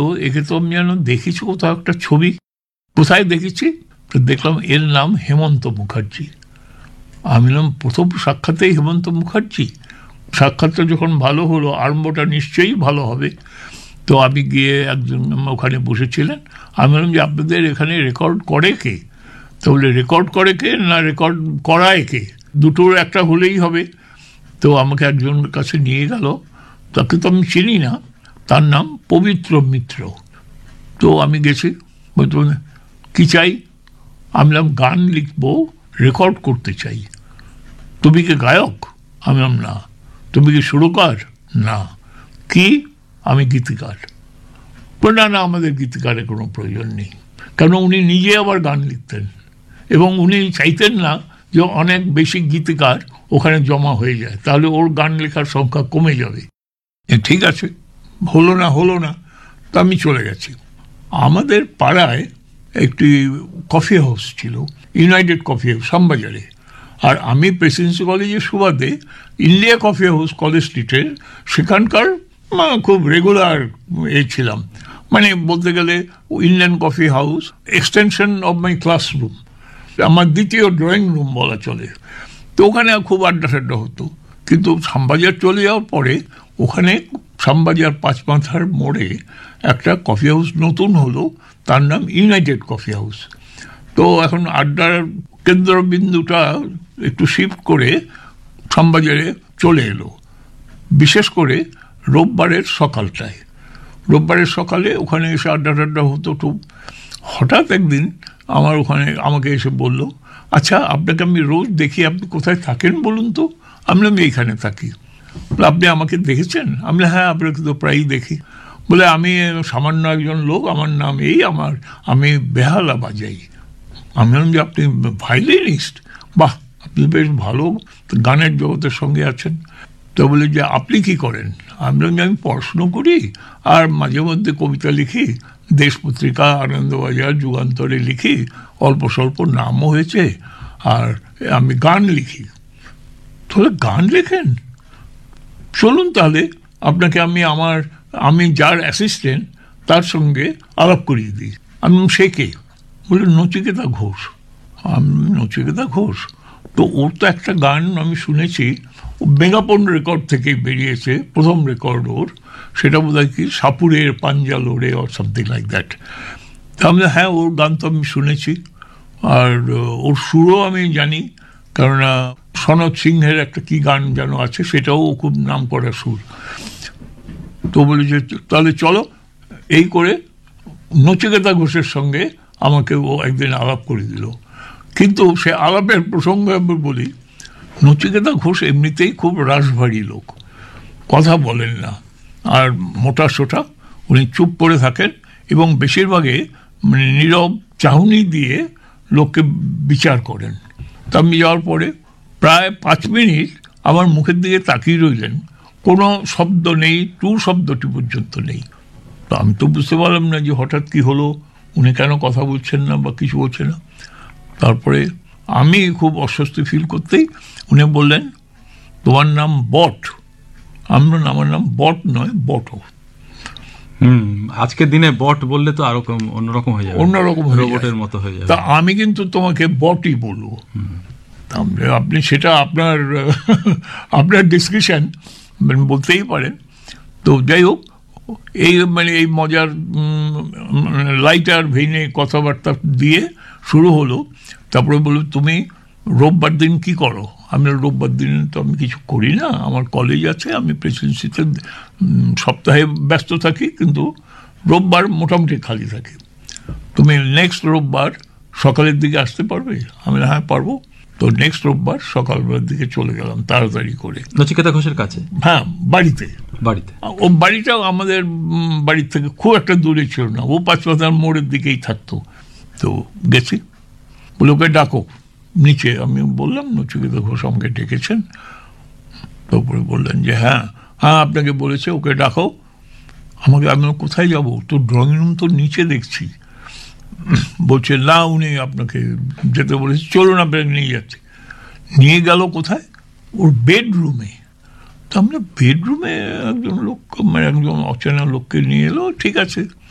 একে তো আমি যেন দেখেছি কোথাও একটা ছবি। কোথায় দেখেছি? তো দেখলাম এর নাম হেমন্ত মুখার্জি। আমি বললাম প্রথম সাক্ষাতেই হেমন্ত মুখার্জি, সাক্ষাৎটা যখন ভালো হলো আরম্ভটা নিশ্চয়ই ভালো হবে। তো আমি গিয়ে একজন ওখানে বসেছিলেন, আমি বললাম যে আপনাদের এখানে রেকর্ড করে কে? তো বলে রেকর্ড করে কে না রেকর্ড করায় কে, দুটোর একটা হলেই হবে। তো আমাকে একজনের কাছে নিয়ে গেল, তাকে তো আমি চিনি না, তার নাম পবিত্র মিত্র। তো আমি গেছি, বলতে কী চাই? আমি বললাম গান লিখবো, রেকর্ড করতে চাই। তুমি কি গায়ক? আমি বললাম না। তুমি কি সুরকার? না। কি? আমি গীতিকার। না না, আমাদের গীতিকারের কোনো প্রয়োজন নেই। কেন উনি নিজে আবার গান লিখতেন এবং উনি চাইতেন না যে অনেক বেশি গীতিকার ওখানে জমা হয়ে যায়, তাহলে ওর গান লেখার সংখ্যা কমে যাবে। ঠিক আছে, হলো না। তো আমি চলে গেছি। আমাদের পাড়ায় একটি কফি হাউস ছিল, ইউনাইটেড কফি হাউস, শ্যামবাজারে। আর আমি প্রেসিডেন্সি কলেজের সুবাদে ইন্ডিয়া কফি হাউস কলেজ স্ট্রিটের সেখানকার খুব রেগুলার ছিলাম। মানে বলতে গেলে Indian coffee house extension of my classroom, আমার দ্বিতীয় ড্রয়িং রুম বলা চলে। তো ওখানে খুব আড্ডা টাড্ডা হতো। কিন্তু শ্যামবাজার চলে যাওয়ার পরে ওখানে শ্যামবাজার পাঁচমাথার মোড়ে একটা কফি হাউস নতুন হলো, তার নাম ইউনাইটেড কফি হাউস। তো এখন আড্ডার কেন্দ্রবিন্দুটা একটু শিফট করে শ্যামবাজারে চলে এলো, বিশেষ করে রোববারের সকালটায়। রোববারের সকালে ওখানে এসে আড্ডা টাড্ডা হতো খুব। হঠাৎ একদিন আমার ওখানে আমাকে এসে বলল, আচ্ছা আপনাকে আমি রোজ দেখি, আপনি কোথায় থাকেন বলুন তো? আমি এইখানে থাকি। আপনি আমাকে দেখেছেন? আমি হ্যাঁ, আপনাকে তো প্রায়ই দেখি। বলে আমি সামান্য একজন লোক, আমার নাম আমি বেহালা বাজাই। আমি বললাম যে আপনি ভায়োলিনিস্ট? বাহ, আপনি বেশ ভালো গানের জগতের সঙ্গে আছেন। তো বলে যে আপনি কি করেন? আমি বললাম যে আমি পড়াশুনো করি আর মাঝে মধ্যে কবিতা লিখি, দেশ পত্রিকা, আনন্দবাজার, যুগান্তরে লিখি, অল্প স্বল্প নামও হয়েছে, আর আমি গান লিখি। তাহলে গান লেখেন? চলুন তাহলে আপনাকে আমি যার অ্যাসিস্ট্যান্ট তার সঙ্গে আলাপ করিয়ে দিই। আমি সে কে? বলে নচিকেতা ঘোষ। আমি নচিকেতা ঘোষ? তো ওর তো একটা গান আমি শুনেছি, মেগাপন রেকর্ড থেকে বেরিয়েছে, প্রথম রেকর্ড ওর, সেটা বোধহয় কি সাপুরের পাঞ্জালোরে অর সামথিং লাইক দ্যাট। তাহলে হ্যাঁ, ওর গান তো আমি শুনেছি, আর ওর সুরও আমি জানি, কেননা সনৎ সিংহের একটা কি গান যেন আছে, সেটাও খুব নাম করা সুর। তো বলি যে তাহলে চলো। এই করে নচিকেতা ঘোষের সঙ্গে আমাকে ও একদিন আলাপ করে দিল। কিন্তু সে আলাপের প্রসঙ্গে আমি বলি, নচিকেতা ঘোষ এমনিতেই খুব রাশভারী লোক, কথা বলেন না, আর মোটা সোটা, উনি চুপ করে থাকেন এবং বেশিরভাগে মানে নীরব চাহনি দিয়ে লোককে বিচার করেন। তা আমি যাওয়ার পরে প্রায় 5 মিনিট আমার মুখের দিকে তাকিয়ে রইলেন, কোনো শব্দ নেই, টু শব্দটি পর্যন্ত নেই। তো আমি তো বুঝতে পারলাম না যে হঠাৎ কি হলো, উনি কেন কথা বলছেন না বা কিছু বলছেন না। তারপরে আমি খুব অস্বস্তি ফিল করতেই উনি বললেন, তোমার নাম বট? আমার নাম বট নয়, বট। আজকের দিনে বট বললে তো আরো অন্যরকম হয়ে যাবে, অন্যরকম রোবটের মতো হয়ে যাবে। তা আমি কিন্তু তোমাকে বটই বলবো। আপনি সেটা আপনার ডিসকাশন বলতেই পারেন। তো যাই হোক, এই মজার লাইটার ভেইনে কথাবার্তা দিয়ে শুরু হলো। তারপরে বলল, তুমি রোববার দিন কি করো? আমি রোববার দিন তো আমি কিছু করি না, আমার কলেজ আছে, আমি প্রেসিডেন্সিতে সপ্তাহে ব্যস্ত থাকি, কিন্তু রোববার মোটামুটি খালি থাকি। তুমি নেক্সট রোববার সকালের দিকে আসতে পারবে? আমি হ্যাঁ পারবো। তো নেক্সট রোববার সকালবেলার দিকে চলে গেলাম তাড়াতাড়ি করে নচিকেতা ঘোষের কাছে। হ্যাঁ, বাড়িতে। ও বাড়িটাও আমাদের বাড়ির থেকে খুব একটা দূরে ছিল না, ও পাঁচমাথার মোড়ের দিকেই থাকতো। তো গেছি, বলে ওকে ডাকো নিচে। আমি বললাম নচিকেতা ঘোষ আমাকে ডেকেছেন। তারপরে বললেন যে হ্যাঁ আপনাকে বলেছে, ওকে ডাকো। আমি কোথায় যাব? তো ড্রয়িং রুম তো নিচে দেখছি। বলছে না, উনি আপনাকে যেতে বলেছে, চলুন আপনাকে নিয়ে যাচ্ছে। নিয়ে গেল কোথায়? ওর বেডরুমে। তো আমরা বেডরুমে একজন লোক, মানে একজন অচেনা লোককে নিয়ে এলো, ঠিক আছে।